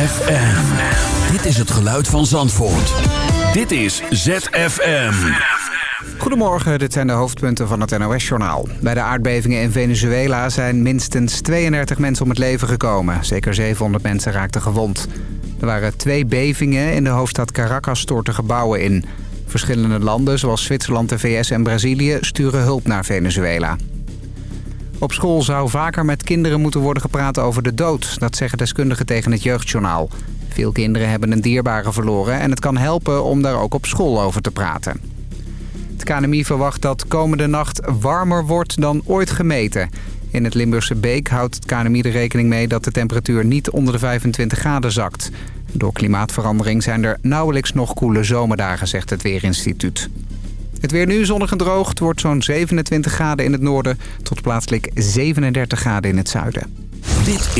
ZFM. Dit is het geluid van Zandvoort. Dit is ZFM. Goedemorgen, dit zijn de hoofdpunten van het NOS-journaal. Bij de aardbevingen in Venezuela zijn minstens 32 mensen om het leven gekomen. Zeker 700 mensen raakten gewond. Er waren 2 bevingen. In de hoofdstad Caracas stortten gebouwen in. Verschillende landen, zoals Zwitserland, de VS en Brazilië, sturen hulp naar Venezuela. Op school zou vaker met kinderen moeten worden gepraat over de dood. Dat zeggen deskundigen tegen het Jeugdjournaal. Veel kinderen hebben een dierbare verloren en het kan helpen om daar ook op school over te praten. Het KNMI verwacht dat komende nacht warmer wordt dan ooit gemeten. In het Limburgse Beek houdt het KNMI er rekening mee dat de temperatuur niet onder de 25 graden zakt. Door klimaatverandering zijn er nauwelijks nog koele zomerdagen, zegt het Weerinstituut. Het weer nu zonnig en droog. Het wordt zo'n 27 graden in het noorden tot plaatselijk 37 graden in het zuiden. Dit